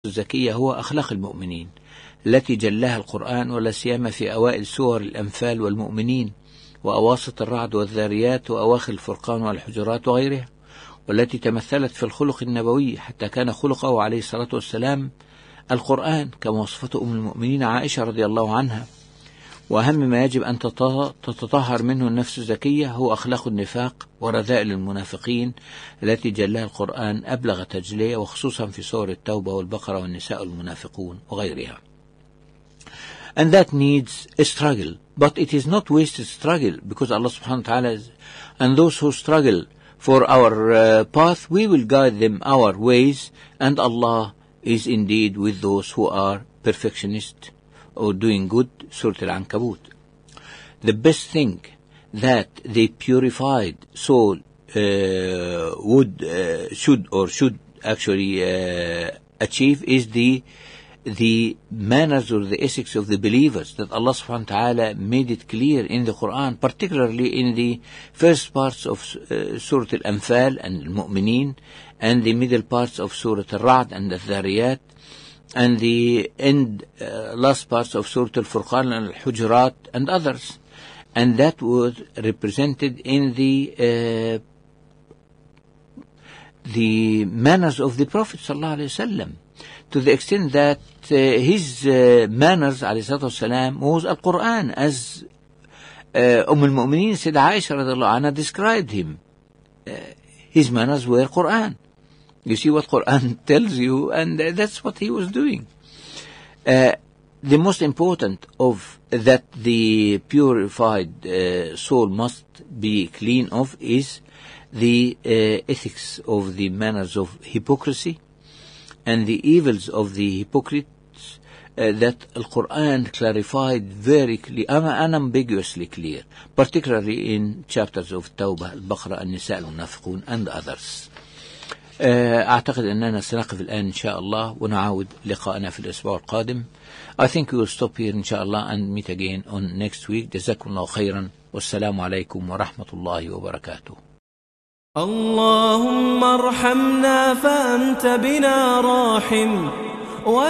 الزكية هو أخلاق المؤمنين التي جلاها القرآن، ولا سيما في أوائل سور الأنفال والمؤمنين، وأواسط الرعد والذاريات، وأواخر الفرقان والحجرات وغيرها، والتي تمثلت في الخلق النبوي، حتى كان خلقه عليه الصلاة والسلام القرآن، كما وصفته أم المؤمنين عائشة رضي الله عنها. وأهم ما يجب أن تتطهر منه النفس الزكية هو أخلاق النفاق ورذائل المنافقين التي جلاها القرآن أبلغ تجلية، وخصوصا في سور التوبة والبقرة والنساء المنافقون وغيرها. And that needs a struggle, but it is not wasted struggle, because Allah subhanahu wa ta'ala is, and those who struggle for our path, we will guide them our ways, and Allah is indeed with those who are perfectionists or doing good. Surah Al-Ankabut. The best thing that the purified soul should actually achieve is the manners or the ethics of the believers that Allah subhanahu wa ta'ala made it clear in the Quran, particularly in the first parts of Surah Al-Anfal and Al-Mu'mineen, and the middle parts of Surah Al-Ra'd and Al-Dhariyat, and the end last parts of Surah Al-Furqan and Al-Hujurat and others. And that was represented in the manners of the Prophet sallallahu alaihi wasallam, to the extent that his manners alayhi salatu wasalam was Al-Quran, as Al-Mu'mineen said Aisha radiallahu anha described him. His manners were Quran. You see what Quran tells you, and that's what he was doing. The most important of that the purified soul must be clean of is the ethics of the manners of hypocrisy and the evils of the hypocrites that Al-Quran clarified very clear, unambiguously clear, particularly in chapters of Tawbah, Al-Baqarah, An-Nisa, Al-Munafiqun and others. أعتقد أننا سنقف الآن إن شاء الله ونعاود لقاءنا في الأسبوع القادم. I think we will stop here إن شاء الله and meet again on next week. جزاكم الله خيرا والسلام عليكم ورحمة الله وبركاته. اللهم ارحمنا فأنت بنا راحم.